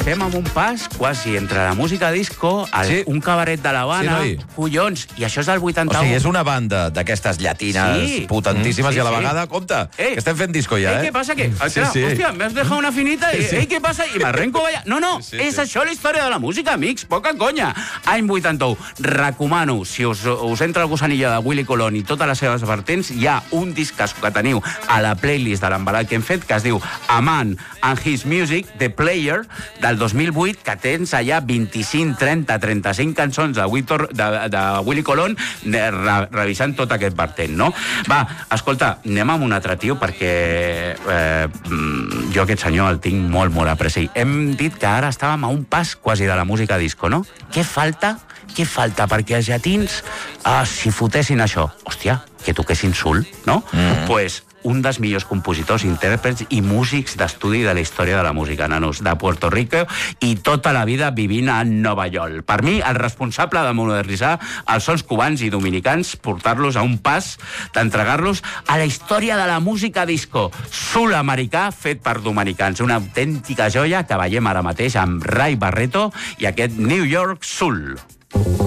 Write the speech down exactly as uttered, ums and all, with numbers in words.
estem en un pas quasi entre la música disco, el, Sí. un cabaret de l'Havana, Sí, noi. collons, i això és del O vuitanta-u. sigui, és una banda d'aquestes llatines Sí. potentíssimes Mm, sí, i a la sí. vegada, compte, Eh. que estem fent disco ja, Ei, eh? què passa? Que, Sí, clar, sí. hòstia, m'has dejado una finita i, Sí, sí. ei, què passa? I m'arrenco allà. No, no, Sí, sí, és sí. això la història de la música, amics, poca conya. Any vuitanta-u. Recomano, si us, us entra el gusanillo de Willy Colón i totes les seves vertents, hi ha un discasco que teniu a la playlist de l'embalat que hem fet, que es diu A Man and His Music, The Player, del dos mil vuit, que tens allà vint-i-cinc, trenta, trenta-cinc cançons de, Víctor, de, de Willy Colón de, re, revisant tot aquest vertent, no? Va, escolta, anem amb un altre tio, perquè eh, jo aquest senyor el tinc molt, molt apreci. Hem dit que ara estàvem a un pas quasi de la música disco, no? Què falta? Què falta perquè els llatins ah, si fotessin això? Hòstia, que toquessin sul, no? Mm. Pues un dels millors compositors, intèrprets i músics d'estudi de la història de la música, nanos, de Puerto Rico, i tota la vida vivint a Nova York. Per mi, el responsable de modernitzar els sons cubans i dominicans, portar-los a un pas d'entregar-los a la història de la música disco. Soul americà fet per dominicans. Una autèntica joia que veiem ara mateix amb Ray Barretto i aquest New York Soul.